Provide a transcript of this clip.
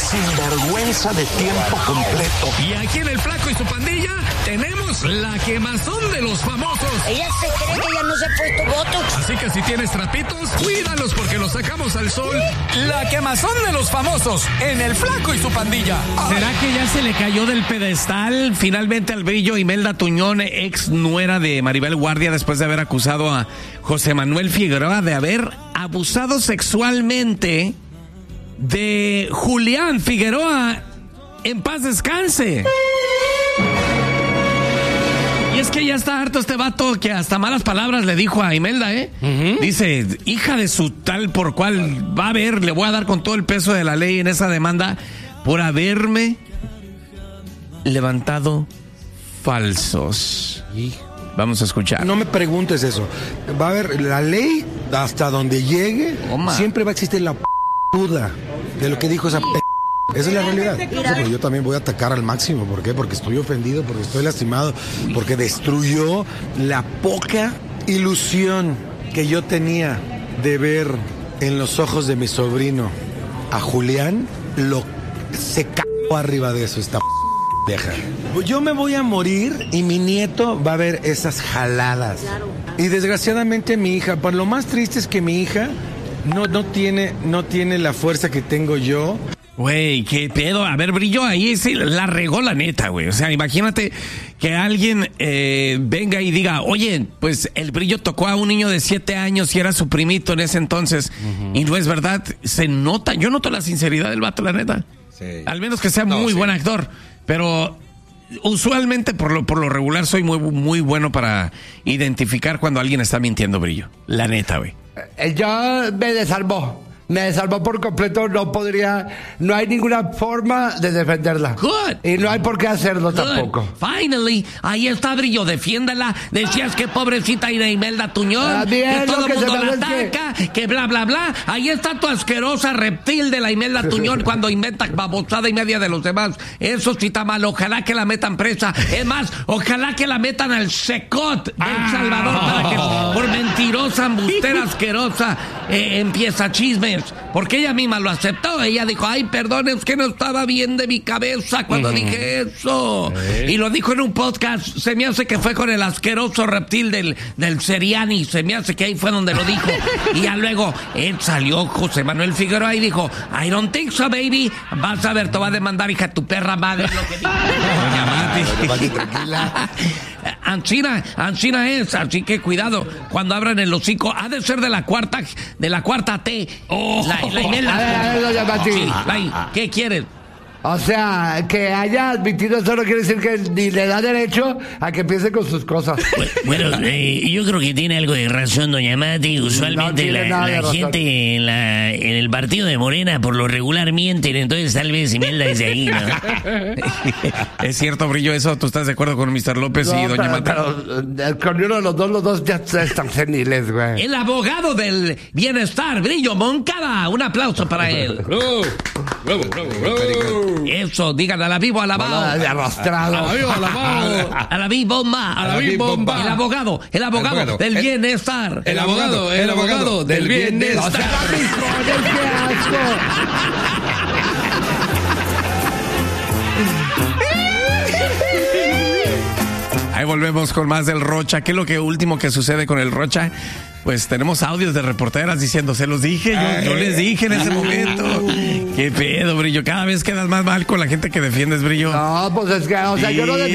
sinvergüenza de tiempo completo. Y aquí en El Flaco y su pandilla tenemos la quemazón de los famosos. Ella se cree que ya no se ha puesto botox. Así que si tienes trapitos, cuídalos porque los sacamos al sol. La quemazón de los famosos en El Flaco y su pandilla. ¿Será que ya se le cayó del pedestal finalmente al Brillo Imelda Tuñón, ex nuera de Maribel Guardia, después de haber acusado a José Manuel Figueroa de haber abusado sexualmente de Julián Figueroa? En paz descanse. Y es que ya está harto este vato que hasta malas palabras le dijo a Imelda, Dice, hija de su tal por cual, va a ver, le voy a dar con todo el peso de la ley en esa demanda por haberme levantado falsos. Vamos a escuchar. No me preguntes eso. Va a haber la ley hasta donde llegue. Siempre va a existir la duda de lo que dijo esa Esa es la realidad. Pero yo también voy a atacar al máximo. ¿Por qué? Porque estoy ofendido, porque estoy lastimado, porque destruyó la poca ilusión que yo tenía de ver en los ojos de mi sobrino a Julián. Se cagó arriba de eso esta deja. Yo me voy a morir y mi nieto va a ver esas jaladas. Claro. Y desgraciadamente mi hija, por lo más triste es que mi hija no tiene la fuerza que tengo yo. Güey, qué pedo. A ver, Brillo, ahí sí la regó la neta, güey. O sea, imagínate que alguien venga y diga, oye, pues el Brillo tocó a un niño de 7 años y era su primito en ese entonces. Y no es verdad. Se nota, yo noto la sinceridad del vato, la neta. Sí. Al menos que sea muy buen actor. Pero usualmente, por lo regular, soy muy bueno para identificar cuando alguien está mintiendo, Brillo. La neta, güey. Yo me desarmó por completo, no hay ninguna forma de defenderla. Good. Y no hay por qué hacerlo tampoco. Finally, ahí está, Brillo, defiéndala. Decías que pobrecita Imelda Tuñón, que todo el mundo la ataca, que bla, bla, bla. Ahí está tu asquerosa reptil de la Imelda Tuñón cuando inventa babosada y media de los demás. Eso sí está mal, ojalá que la metan presa. Es más, ojalá que la metan al Secot de El Salvador para que por mentirosa, embustera, asquerosa, empieza chismes. Porque ella misma lo aceptó. Ella dijo, ay, perdón, es que no estaba bien de mi cabeza cuando dije eso. Y lo dijo en un podcast. Se me hace que fue con el asqueroso reptil del Seriani. Se me hace que ahí fue donde lo dijo. Y ya luego salió José Manuel Figueroa y dijo, I don't think so, baby. Vas a ver, te va a demandar, hija, tu perra madre, lo que dijo. Doña Mati. Tranquila. Ancina es, así que cuidado cuando abran el hocico. Ha de ser de la cuarta T. La Imelda. A ver, doña Mati. Sí, ¿qué quieres? O sea, que haya admitido eso no quiere decir que ni le da derecho a que empiece con sus cosas. Bueno, yo creo que tiene algo de razón, doña Mati. Usualmente la gente en el partido de Morena por lo regular mienten, entonces tal vez Imelda es de ahí, ¿no? Es cierto, Brillo, eso. ¿Tú estás de acuerdo con Mr. López y doña Mati? Pero con uno de los dos ya están seniles, güey. El abogado del bienestar, Brillo Moncada. Un aplauso para él. Bravo. Eso, digan a la vivo, a la bao. Arrastrado. A la vivo, a la bao. A la bomba. A la bomba. El abogado del bienestar. El abogado del bienestar. ¡Qué asco! Ahí volvemos con más del Rocha. ¿Qué es lo último que sucede con el Rocha? Pues tenemos audios de reporteras diciendo, se los dije, yo les dije en ese momento. Qué pedo, Brillo. Cada vez quedas más mal con la gente que defiendes, Brillo. No, pues es que, o sea, yo no defiendo